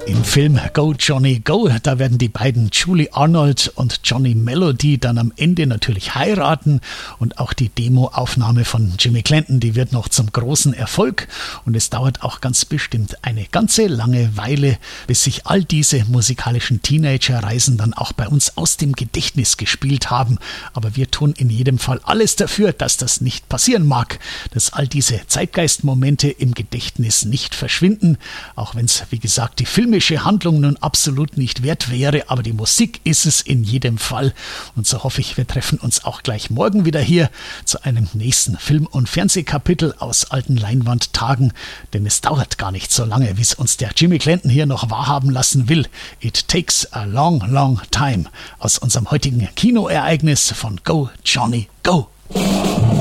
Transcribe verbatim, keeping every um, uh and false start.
Im Film Go Johnny Go, da werden die beiden Julie Arnold und Johnny Melody dann am Ende natürlich heiraten und auch die Demo-Aufnahme von Jimmy Clanton, die wird noch zum großen Erfolg und es dauert auch ganz bestimmt eine ganze lange Weile, bis sich all diese musikalischen Teenager-Reisen dann auch bei uns aus dem Gedächtnis gespielt haben, aber wir tun in jedem Fall alles dafür, dass das nicht passieren mag, dass all diese Zeitgeistmomente im Gedächtnis nicht verschwinden, auch wenn es, wie gesagt, die Filme Handlung nun absolut nicht wert wäre, aber die Musik ist es in jedem Fall. Und so hoffe ich, wir treffen uns auch gleich morgen wieder hier zu einem nächsten Film- und Fernsehkapitel aus alten Leinwandtagen, denn es dauert gar nicht so lange, wie es uns der Jimmy Clanton hier noch wahrhaben lassen will. It takes a long, long time aus unserem heutigen Kinoereignis von Go Johnny Go.